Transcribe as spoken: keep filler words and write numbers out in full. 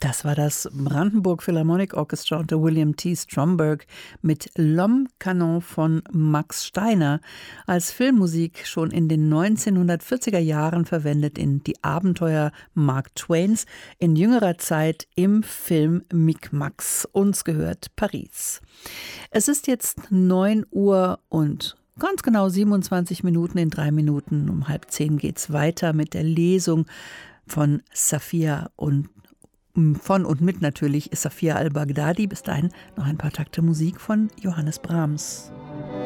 Das war das Brandenburg Philharmonic Orchestra unter William T. Stromberg mit L'Homme Canon von Max Steiner, als Filmmusik schon in den neunzehnhundertvierziger Jahren verwendet in Die Abenteuer Mark Twains, in jüngerer Zeit im Film Micmacs. Uns gehört Paris. Es ist jetzt neun Uhr und ganz genau siebenundzwanzig Minuten. In drei Minuten um halb zehn geht's weiter mit der Lesung von Safia und von und mit natürlich Safia al-Baghdadi. Bis dahin noch ein paar Takte Musik von Johannes Brahms.